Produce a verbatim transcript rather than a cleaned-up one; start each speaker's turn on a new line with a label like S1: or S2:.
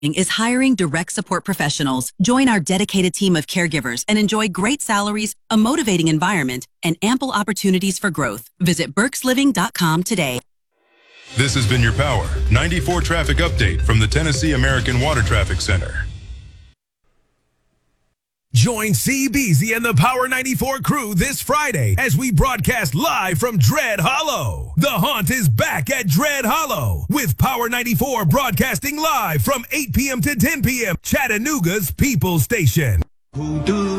S1: is hiring direct support professionals. Join our dedicated team of caregivers and enjoy great salaries, a motivating environment, and ample opportunities for growth. Visit Berks Living dot com today.
S2: This has been your Power ninety-four traffic update from the Tennessee American Water Traffic Center.
S3: Join C. Beasley and the Power ninety-four crew this Friday as we broadcast live from Dread Hollow. The Haunt is back at Dread Hollow with Power ninety-four broadcasting live from eight p.m. to ten p.m. Chattanooga's People Station.
S4: Who do